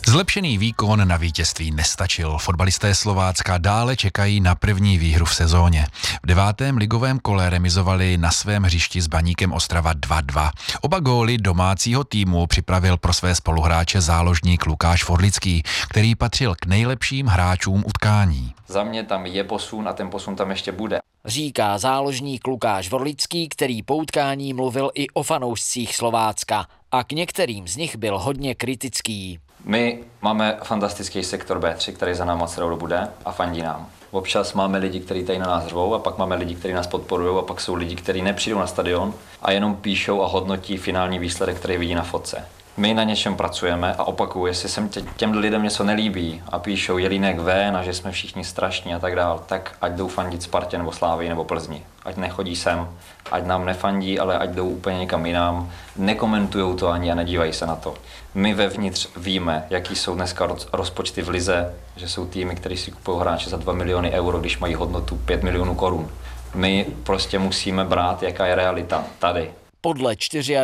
Zlepšený výkon na vítězství nestačil. Fotbalisté Slovácka dále čekají na první výhru v sezóně. V 9. ligovém kole remizovali na svém hřišti s Baníkem Ostrava 2-2. Oba góly domácího týmu připravil pro své spoluhráče záložník Lukáš Vorlický, který patřil k nejlepším hráčům utkání. Za mě tam je posun a ten posun tam ještě bude. Říká záložník Lukáš Vorlický, který po utkání mluvil i o fanoušcích Slovácka a k některým z nich byl hodně kritický. My máme fantastický sektor B3, který za náma celou dobu jde a fandí nám. Občas máme lidi, kteří tady na nás řvou, a pak máme lidi, kteří nás podporují, a pak jsou lidi, kteří nepřijdou na stadion a jenom píšou a hodnotí finální výsledek, který vidí na fotce. My na něčem pracujeme a opakuju, jestli se těm lidem něco nelíbí a píšou Jelínek ven a že jsme všichni strašní a tak dál, tak ať jdou fandit Spartě nebo Slávii nebo Plzni. Ať nechodí sem, ať nám nefandí, ale ať jdou úplně někam jinam, nekomentujou to ani a nedívají se na to. My vevnitř víme, jaký jsou dneska rozpočty v lize, že jsou týmy, které si kupují hráče za 2 miliony euro, když mají hodnotu 5 milionů korun. My prostě musíme brát, jaká je realita tady. Podle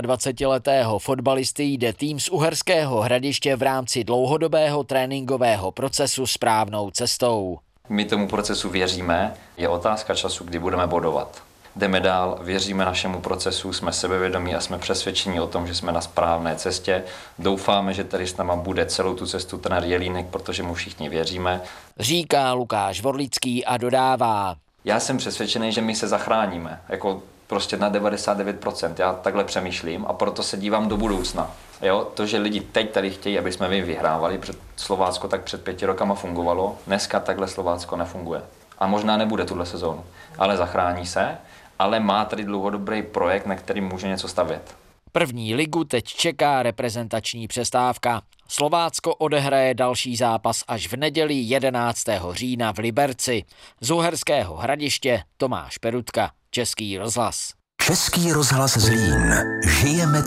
24letého fotbalisty jde tým z Uherského Hradiště v rámci dlouhodobého tréninkového procesu správnou cestou. My tomu procesu věříme, je otázka času, kdy budeme bodovat. Jdeme dál, věříme našemu procesu, jsme sebevědomí a jsme přesvědčeni o tom, že jsme na správné cestě. Doufáme, že tady s náma bude celou tu cestu trenér Jelínek, protože mu všichni věříme. Říká Lukáš Vorlický a dodává. Já jsem přesvědčený, že my se zachráníme, prostě na 99%, já takhle přemýšlím a proto se dívám do budoucna. Jo, to, že lidi teď tady chtějí, aby jsme vyhrávali, před Slovácko tak před 5 rokama fungovalo, dneska takhle Slovácko nefunguje. A možná nebude tuhle sezónu, ale zachrání se, ale má tady dlouhodobý projekt, na který může něco stavět. První ligu teď čeká reprezentační přestávka. Slovácko odehraje další zápas až v neděli 11. října v Liberci. Z Uherského Hradiště Tomáš Perutka, Český rozhlas. Český rozhlas Zlín. Žijeme